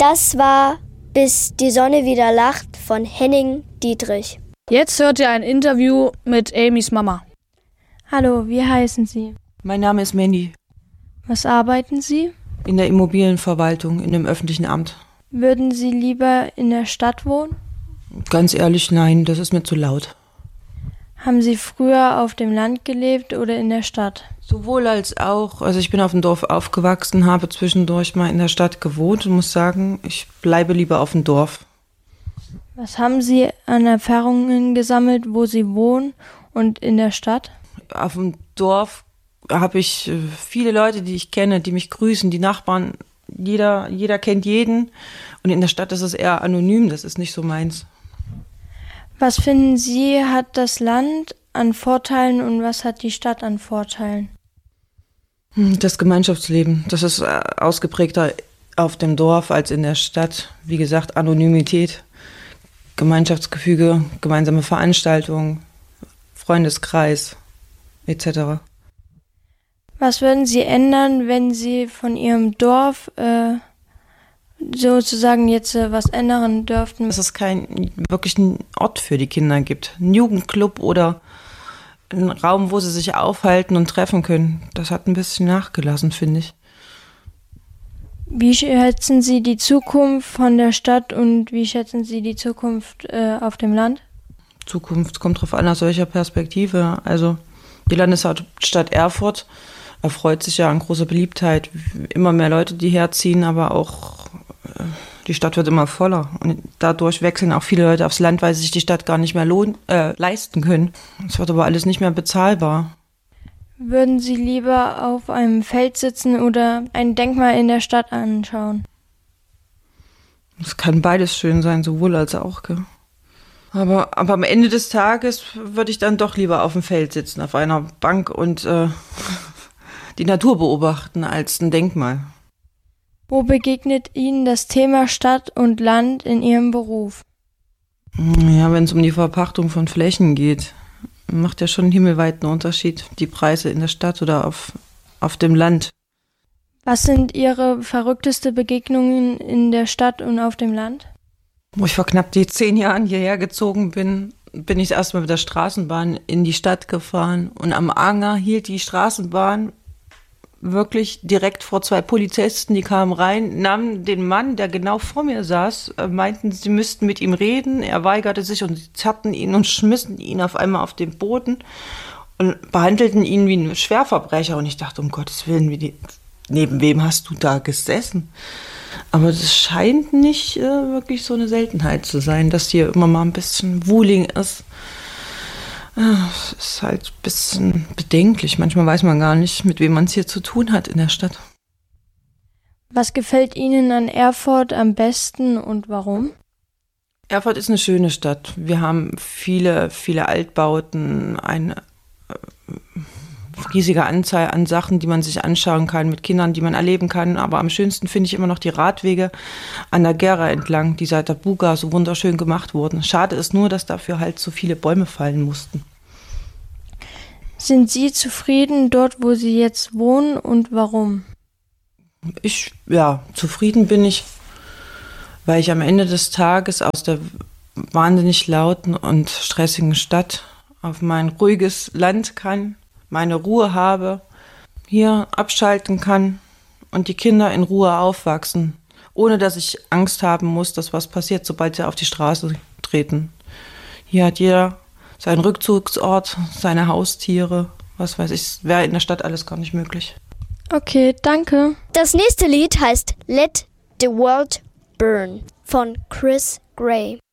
Das war Bis die Sonne wieder lacht von Henning Dietrich. Jetzt hört ihr ein Interview mit Amys Mama. Hallo, wie heißen Sie? Mein Name ist Mandy. Was arbeiten Sie? In der Immobilienverwaltung, in dem öffentlichen Amt. Würden Sie lieber in der Stadt wohnen? Ganz ehrlich, nein, das ist mir zu laut. Haben Sie früher auf dem Land gelebt oder in der Stadt? Sowohl als auch. Also ich bin auf dem Dorf aufgewachsen, habe zwischendurch mal in der Stadt gewohnt und muss sagen, ich bleibe lieber auf dem Dorf. Was haben Sie an Erfahrungen gesammelt, wo Sie wohnen und in der Stadt? Auf dem Dorf habe ich viele Leute, die ich kenne, die mich grüßen, die Nachbarn. Jeder kennt jeden. Und in der Stadt ist es eher anonym, das ist nicht so meins. Was finden Sie, hat das Land an Vorteilen und was hat die Stadt an Vorteilen? Das Gemeinschaftsleben, das ist ausgeprägter auf dem Dorf als in der Stadt. Wie gesagt, Anonymität, Gemeinschaftsgefüge, gemeinsame Veranstaltungen, Freundeskreis etc. Was würden Sie ändern, wenn Sie von Ihrem Dorf sozusagen jetzt was ändern dürften? Dass es keinen wirklichen Ort für die Kinder gibt. Ein Jugendclub oder ein Raum, wo sie sich aufhalten und treffen können. Das hat ein bisschen nachgelassen, finde ich. Wie schätzen Sie die Zukunft von der Stadt und wie schätzen Sie die Zukunft auf dem Land? Zukunft kommt drauf an, aus welcher Perspektive. Also die Landeshauptstadt Erfurt erfreut sich ja an großer Beliebtheit. Immer mehr Leute, die herziehen, aber auch die Stadt wird immer voller. Und dadurch wechseln auch viele Leute aufs Land, weil sie sich die Stadt gar nicht mehr leisten können. Es wird aber alles nicht mehr bezahlbar. Würden Sie lieber auf einem Feld sitzen oder ein Denkmal in der Stadt anschauen? Es kann beides schön sein, sowohl als auch. Gell? Aber am Ende des Tages würde ich dann doch lieber auf dem Feld sitzen, auf einer Bank und die Natur beobachten als ein Denkmal. Wo begegnet Ihnen das Thema Stadt und Land in Ihrem Beruf? Ja, wenn es um die Verpachtung von Flächen geht, macht ja schon einen himmelweiten Unterschied, die Preise in der Stadt oder auf dem Land. Was sind Ihre verrückteste Begegnungen in der Stadt und auf dem Land? Wo ich vor knapp 10 Jahren hierher gezogen bin, bin ich erstmal mit der Straßenbahn in die Stadt gefahren. Und am Anger hielt die Straßenbahn wirklich direkt vor 2 Polizisten, die kamen rein, nahmen den Mann, der genau vor mir saß, meinten, sie müssten mit ihm reden. Er weigerte sich und sie zerrten ihn und schmissen ihn auf einmal auf den Boden und behandelten ihn wie einen Schwerverbrecher. Und ich dachte, um Gottes Willen, neben wem hast du da gesessen? Aber das scheint nicht wirklich so eine Seltenheit zu sein, dass hier immer mal ein bisschen Wuling ist. Es ist halt ein bisschen bedenklich. Manchmal weiß man gar nicht, mit wem man es hier zu tun hat in der Stadt. Was gefällt Ihnen an Erfurt am besten und warum? Erfurt ist eine schöne Stadt. Wir haben viele, viele Altbauten, eine riesige Anzahl an Sachen, die man sich anschauen kann, mit Kindern, die man erleben kann. Aber am schönsten finde ich immer noch die Radwege an der Gera entlang, die seit der Buga so wunderschön gemacht wurden. Schade ist nur, dass dafür halt so viele Bäume fallen mussten. Sind Sie zufrieden dort, wo Sie jetzt wohnen und warum? Zufrieden bin ich, weil ich am Ende des Tages aus der wahnsinnig lauten und stressigen Stadt auf mein ruhiges Land kann, meine Ruhe habe, hier abschalten kann und die Kinder in Ruhe aufwachsen, ohne dass ich Angst haben muss, dass was passiert, sobald sie auf die Straße treten. Hier hat jeder seinen Rückzugsort, seine Haustiere, was weiß ich, wäre in der Stadt alles gar nicht möglich. Okay, danke. Das nächste Lied heißt Let the World Burn von Chris Gray.